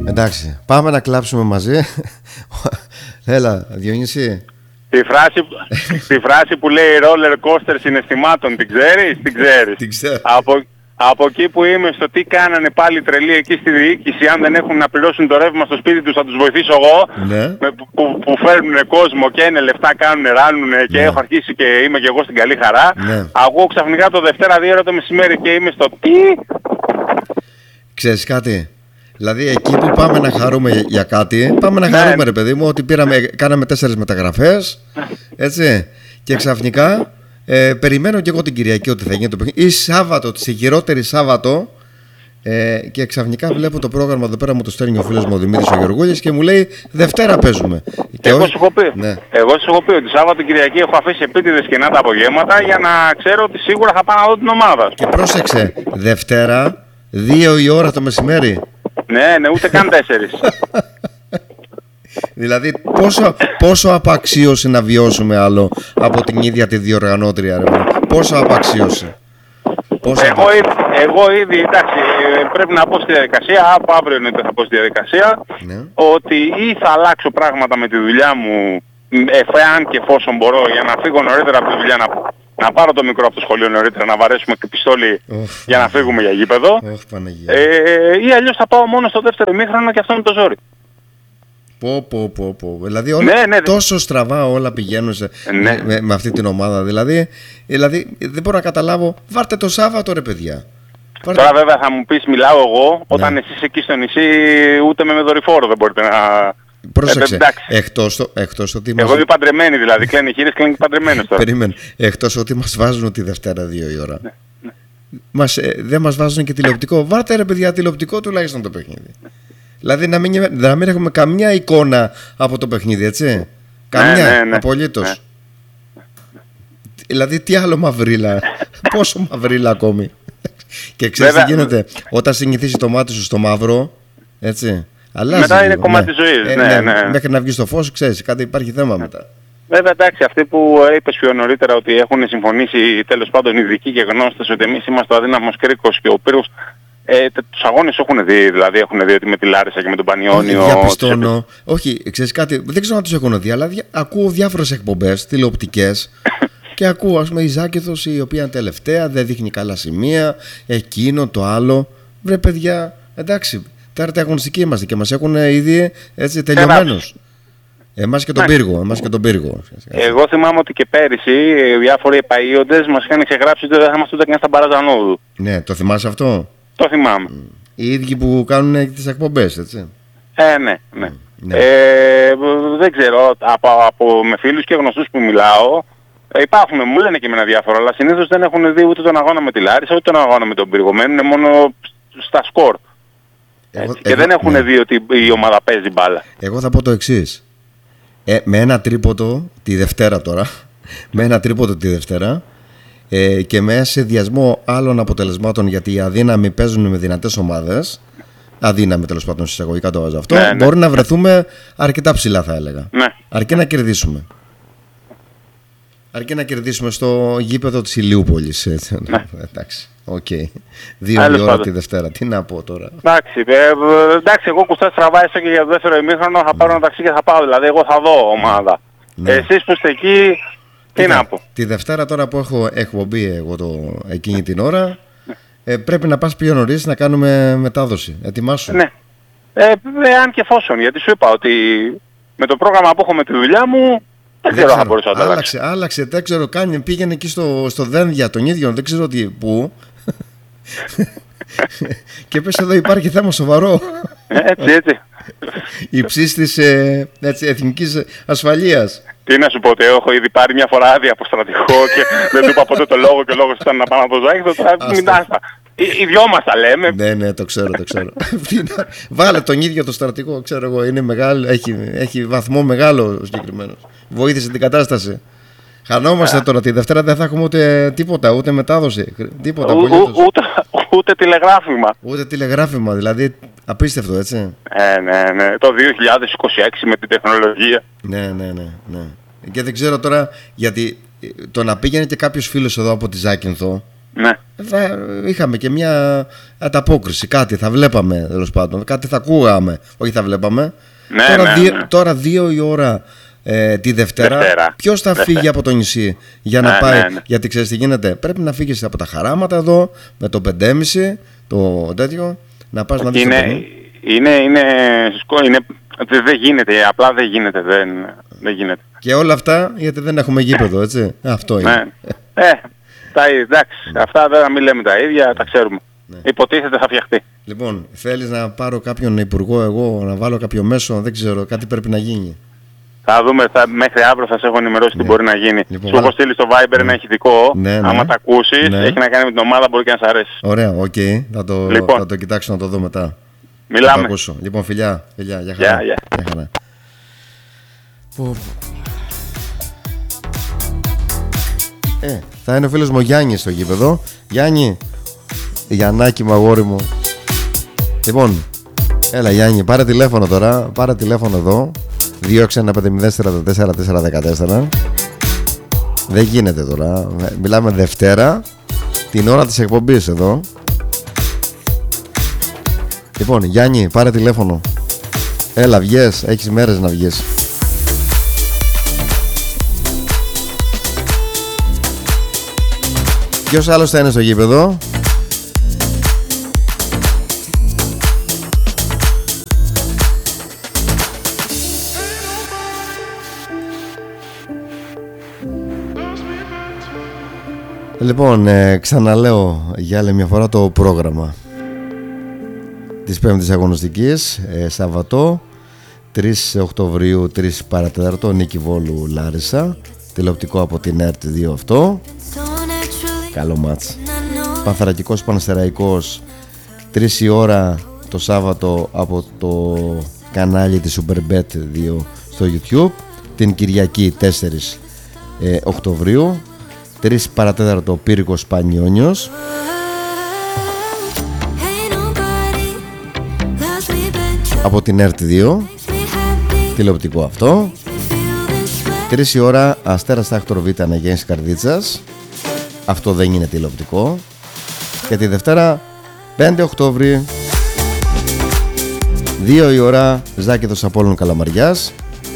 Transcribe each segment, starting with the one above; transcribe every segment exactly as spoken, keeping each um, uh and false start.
Εντάξει, πάμε να κλάψουμε μαζί. Έλα, Διονύση. Τη φράση, τη φράση που λέει roller coaster συναισθημάτων, την ξέρεις, την ξέρεις. Την ξέρω. Από, από εκεί που είμαι στο τι κάνανε πάλι τρελοί εκεί στη διοίκηση, αν δεν έχουν να πληρώσουν το ρεύμα στο σπίτι τους θα τους βοηθήσω εγώ, Ναι. με, που, που φέρνουν κόσμο και είναι λεφτά, κάνουν, ράνουν και Ναι. έχω αρχίσει και είμαι και εγώ στην καλή χαρά. Ναι. Ακούω ξαφνικά το Δευτέρα δύο ώρα το μεσημέρι και είμαι στο τι. Ξέρεις κάτι? Δηλαδή εκεί που πάμε να χαρούμε για κάτι, πάμε να Ναι. χαρούμε ρε παιδί μου, ότι πήραμε, κάναμε τέσσερις μεταγραφές, έτσι, και ξαφνικά ε, περιμένω και εγώ την Κυριακή ότι θα γίνει το παιχνίδι, ή Σάββατο, τη χειρότερη Σάββατο, ε, και ξαφνικά βλέπω το πρόγραμμα εδώ πέρα, μου το στέλνει ο φίλος μου ο Δημήτρης ο Γεωργούλης και μου λέει Δευτέρα παίζουμε. Και Εγώ όχι- σου έχω πει, Ναι. εγώ σου έχω πει ότι Σάββατο Κυριακή έχω αφήσει επίτηδες κενά τα απογεύματα για να ξέρω ότι σίγουρα θα πάω να δω την ομάδα. Και πρόσεξε, Δευτέρα, δύο η ώρα το μεσημέρι. Ναι, ναι, ούτε καν τέσσερις. Δηλαδή πόσο, πόσο απαξίωση να βιώσουμε άλλο από την ίδια τη διοργανώτρια, ρε παιδί. Πόσο απαξίωση. Πόσο εγώ, απαξίωση. ήδη, εγώ ήδη, εντάξει, ε, πρέπει να πω στη διαδικασία, από αύριο είναι ότι θα πω στη διαδικασία, Ναι. ότι ή θα αλλάξω πράγματα με τη δουλειά μου, εφάν και εφόσον μπορώ, για να φύγω νωρίτερα από τη δουλειά, να, να πάρω το μικρό από το σχολείο νωρίτερα, να βαρέσουμε και πιστόλι Οφ, για να φύγουμε για γήπεδο, Ωχ, Παναγία. ε, ή αλλιώς θα πάω μόνο στο δεύτερο ημίχρονο και αυτό είναι το ζόρι. Πω, πω, πω, πω. Δηλαδή όλα, Ναι, ναι. τόσο στραβά όλα πηγαίνουν σε, Ναι. με, με αυτή την ομάδα. Δηλαδή, δηλαδή δεν μπορώ να καταλάβω. Βάρτε το Σάββατο ρε παιδιά. Βάρτε... Τώρα βέβαια θα μου πεις μιλάω εγώ, όταν Ναι. εσείς εκεί στο νησί ούτε με δορυφόρο δεν μπορείτε να... Πρόσεξε. Ε, εντάξει. Εκτός, το, εκτός ότι μας... Εγώ είμαι παντρεμένη δηλαδή, κλαίνε οι χείρες, κλαίνε και παντρεμένος τώρα. Περίμενε. Εκτός ότι μας βάζουν τη Δευτέρα δύο η ώρα. Ναι, ναι. Μας, ε, δεν μας βάζουν και τηλεοπτικό. Βάρτε ρε παιδιά τηλεοπτικό τουλάχιστον το παιχνίδι. Δηλαδή να μην, να μην έχουμε καμιά εικόνα από το παιχνίδι, έτσι. Καμιά, ναι, ναι. απολύτως. Ναι. Δηλαδή τι άλλο μαυρίλα. Πόσο μαυρίλα ακόμη. Και ξέρεις Βέβαια. τι γίνεται. Όταν συνηθίσει το μάτι σου στο μαύρο, έτσι. Αλλάζει Μετά είναι λίγο, κομμάτι ζωής, ναι, ναι. Μέχρι να βγει στο φως, ξέρεις, κάτι υπάρχει θέμα μετά. Βέβαια εντάξει, αυτοί που είπες πιο νωρίτερα ότι έχουν συμφωνήσει τέλος πάντων ειδικοί και γνώστες ότι εμείς είμαστε ο αδύναμος κρίκος και ο πύρος, ε, τους αγώνες έχουν δει, δηλαδή έχουν δει ότι με τη Λάρισα και με τον Πανιόνιο... Όχι, διαπιστώνω. Όχι, ξέρεις κάτι, δεν ξέρω αν τους έχουν δει, αλλά δια, ακούω διάφορες εκπομπές τηλεοπτικές και ακούω, ας πούμε, η Ζάκηθος η οποία είναι τελευταία, δεν δείχνει καλά σημεία, εκείνο, το άλλο. Βρε παιδιά, εντάξει, τέταρτη αγωνιστική είμαστε και μας έχουν ήδη έτσι τελειωμένους. Εμάς και τον Ναι. πύργο, εμάς και τον πύργο. Εγώ θυμάμαι ότι και πέρυσι οι διάφοροι επαΐοντες μας είχαν ξεγράψει ότι δεν θα είμαστε ούτε καν στα Παραζανόδου. Ναι, το θυμάσαι αυτό? Το θυμάμαι. Οι ίδιοι που κάνουν τις εκπομπές, έτσι. Ε, ναι, ναι. Ναι. Ε, δεν ξέρω, από, από, με φίλους και γνωστούς που μιλάω, ε, υπάρχουν, μου λένε και εμένα διάφορα, αλλά συνήθως δεν έχουν δει ούτε τον αγώνα με τη Λάρισα, ούτε τον αγώνα με τον Πύργο. Μένουν μόνο στα σκορ. Εγώ- Έτσι, και εγώ- δεν έχουν ναι. δει ότι η ομάδα παίζει μπάλα. Εγώ θα πω το εξής. Ε, με ένα τρίποντο τη Δευτέρα τώρα, με ένα τρίποντο τη Δευτέρα ε, και με συνδυασμό άλλων αποτελεσμάτων, γιατί οι αδύναμοι παίζουν με δυνατές ομάδες, αδύναμοι τέλος πάντων εισαγωγικά το βάζω αυτό, Ναι, ναι. μπορεί να βρεθούμε αρκετά ψηλά, θα έλεγα. Ναι. Αρκεί να κερδίσουμε. Αρκεί να κερδίσουμε στο γήπεδο της Ηλιούπολης. Έτσι. Ναι. Εντάξει, οκ. Δύο Άλλος η ώρα πάντων. τη Δευτέρα. Τι να πω τώρα. Εντάξει, ε, ε, εντάξει, εγώ κουστά στραβά έστω και για το δεύτερο ημίχρονο θα πάρω ένα ταξί και θα πάω. Δηλαδή, εγώ θα δω ομάδα. Ναι. Εσείς που είστε εκεί, τι Κοίτα, να πω. Τη Δευτέρα τώρα που έχω εκπομπή εγώ το, εκείνη την ώρα, ε, πρέπει να πας πιο νωρίς να κάνουμε μετάδοση. Ετοιμάσου. Ναι. Ε, ε, αν και εφόσον, γιατί σου είπα ότι με το πρόγραμμα που έχω με τη δουλειά μου, δεν ξέρω αν θα μπορούσα να το αλλάξω. άλλαξε, άλλαξε, δεν ξέρω, κάνει, πήγαινε εκεί στο, στο Δένδια τον ίδιο, δεν ξέρω τι, πού. Και πες εδώ υπάρχει θέμα σοβαρό. Ε, έτσι, έτσι. Υψής της ε, έτσι, εθνικής ασφαλείας. Τι να σου πω, ότι έχω ήδη πάρει μια φορά άδεια από στρατηγό και δεν του είπα ποτέ το λόγο και ο λόγος ήταν να πάω να το ζάχηθω, τώρα μην άστα. Οι, οι δυο μας τα λέμε. Ναι, ναι, το ξέρω, το ξέρω. Βάλε τον ίδιο το στρατηγό, ξέρω εγώ, είναι μεγάλο, έχει, έχει βαθμό μεγάλο ο συγκεκριμένος. Βοήθησε την κατάσταση. Χανόμαστε τώρα τη Δευτέρα, δεν θα έχουμε ούτε τίποτα, ούτε μετάδοση. Τίποτα, Ου- ου- απολύτως. ούτε, ούτε τηλεγράφημα. Ούτε τηλεγράφημα, δηλαδή απίστευτο, έτσι. Ε, ναι, ναι. Το δύο χιλιάδες είκοσι έξι με την τεχνολογία. Ναι, ναι, ναι, ναι. Και δεν ξέρω τώρα, γιατί ε, το να πήγαινε και κάποιος φίλος εδώ από τη Ζάκυνθο, Ναι. Θα είχαμε και μια ανταπόκριση, κάτι θα βλέπαμε τέλος πάντων, κάτι θα ακούγαμε, όχι θα βλέπαμε. Ναι, τώρα, ναι, δύο, ναι. τώρα δύο η ώρα ε, τη Δευτέρα, Δευτέρα. ποιος θα Δευτέρα. φύγει από το νησί για να Ναι, πάει, ναι, ναι. γιατί ξέρεις τι γίνεται, πρέπει να φύγεις από τα Χαράματα εδώ, με το πεντέμισι, το τέτοιο, να πας να δεις το Είναι, παιδί. είναι, είναι, είναι, δεν δεν γίνεται, απλά δεν γίνεται, δεν, δεν γίνεται. Και όλα αυτά γιατί δεν έχουμε γήπεδο, έτσι, αυτό είναι. Ναι. Ε, τα, εντάξει, αυτά δεν μην λέμε τα ίδια, τα ξέρουμε. Ναι. Υποτίθεται θα φτιαχτεί. Λοιπόν, θέλεις να πάρω κάποιον υπουργό εγώ, να βάλω κάποιο μέσο, δεν ξέρω, κάτι πρέπει να γίνει. Θα δούμε, θα, μέχρι αύριο θα σε έχω ενημερώσει Ναι. τι μπορεί να γίνει. Λοιπόν, Σου έχω βάλα- στείλει στο Viber ένα ηχητικό, Ναι, ναι. άμα τα ακούσεις, Ναι. έχει να κάνει με την ομάδα, μπορεί και να σ' αρέσει. Ωραία, οκ, θα, το, Λοιπόν. θα το κοιτάξω να το δω μετά. Θα το Μιλάμε. ακούσω. Λοιπόν, φιλιά, φιλιά, για χαρά. Γεια, γεια. Για χαρά. Πω, πω. Ε, θα είναι ο φίλος μου ο Γιάννης στο γήπεδο. Γιάννη, Γιαννάκη μου, αγόρι μου. Λοιπόν, έλα Γιάννη, πάρε τηλέφωνο τώρα. Πάρε τηλέφωνο εδώ. δύο έξι ένα πέντε μηδέν τέσσερα τέσσερα τέσσερα ένα τέσσερα. Δεν γίνεται τώρα. Μιλάμε Δευτέρα, την ώρα της εκπομπής εδώ. Λοιπόν, Γιάννη, πάρε τηλέφωνο. Έλα, βγες, έχεις μέρες να βγεις. Ποιος άλλος θα είναι στο γήπεδο? Λοιπόν, ε, ξαναλέω για άλλη μια φορά το πρόγραμμα της πέμπτης αγωνιστικής, ε, Σαββατό τρεις Οκτωβρίου, τρεις παρατέταρτο, Νίκη Βόλου Λάρισα, τηλεοπτικό από την ΕΡΤ δύο αυτό. Καλό μάτς. Πανθρακικός Πανσεραϊκός, τρεις η ώρα το Σάββατο από το κανάλι της Superbet δύο στο YouTube. Την Κυριακή τέσσερις Οκτωβρίου, τρεις παρατέταρτο, Πύργος Πανιόνιος. Από την ΕΡΤ δύο, τηλεοπτικό αυτό. Τρεις η ώρα Αστέρας Τάκτορ Β Αναγέννης Καρδίτσας. Αυτό δεν είναι τηλεοπτικό. Και τη Δευτέρα πέντε Οκτώβρη, δύο η ώρα Ζάκηδος Απόλλων Καλαμαριάς.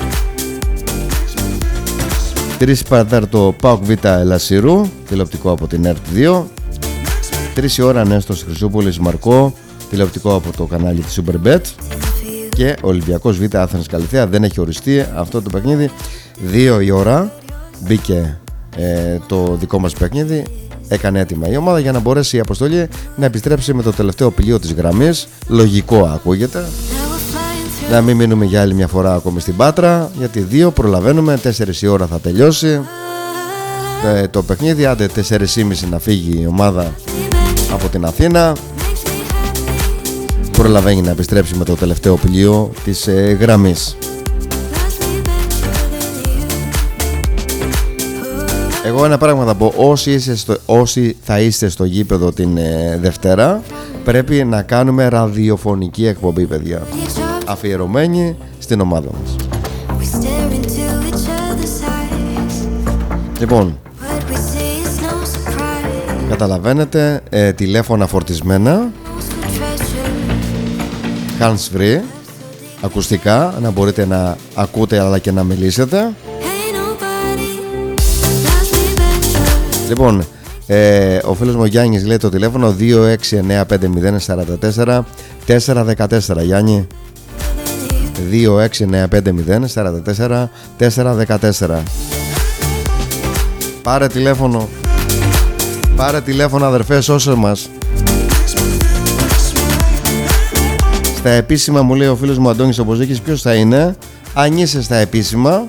τρεις παρατέταρτο ΠΑΟΚ Β Ελασσύρου, τηλεοπτικό από την ΕΡΤ δύο. τρεις η ώρα Νέστος Χρυσούπολης Μαρκό, τηλεοπτικό από το κανάλι της Superbet. Και Ολυμπιακός Β Άθενας Καλυθέα, δεν έχει οριστεί αυτό το παιχνίδι. δύο η ώρα μπήκε ε, το δικό μας παιχνίδι. Έκανε έτοιμα η ομάδα για να μπορέσει η αποστολή να επιστρέψει με το τελευταίο πηλίο της γραμμής. Λογικό ακούγεται. Να μην μείνουμε για άλλη μια φορά ακόμη στην Πάτρα, γιατί δύο προλαβαίνουμε, τέσσερις η ώρα θα τελειώσει ε, το παιχνίδι. Άντε τέσσερις και μισή να φύγει η ομάδα από την Αθήνα. Προλαβαίνει να επιστρέψει με το τελευταίο πλοίο της ε, γραμμής. Εγώ ένα πράγμα θα πω, όσοι, είστε στο, όσοι θα είστε στο γήπεδο την ε, Δευτέρα, πρέπει να κάνουμε ραδιοφωνική εκπομπή, παιδιά, αφιερωμένη στην ομάδα μας. Λοιπόν, καταλαβαίνετε, ε, τηλέφωνα φορτισμένα, hands free, ακουστικά, να μπορείτε να ακούτε αλλά και να μιλήσετε. Λοιπόν, ε, ο φίλος μου ο Γιάννης λέει το τηλέφωνο δύο έξι εννέα πέντε μηδέν τέσσερα τέσσερα τέσσερα ένα τέσσερα. Γιάννη, δύο έξι εννέα πέντε μηδέν τέσσερα τέσσερα τέσσερα ένα τέσσερα. Πάρε τηλέφωνο. Πάρε τηλέφωνο, αδερφέ, σώσε μας. Στα επίσημα, μου λέει ο φίλος μου Αντώνης Ομποζίκης, ποιος θα είναι? Αν είσαι στα επίσημα,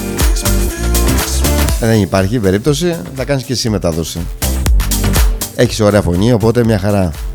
δεν υπάρχει περίπτωση, θα κάνεις και εσύ μετάδοση. Έχεις ωραία φωνή, οπότε μια χαρά.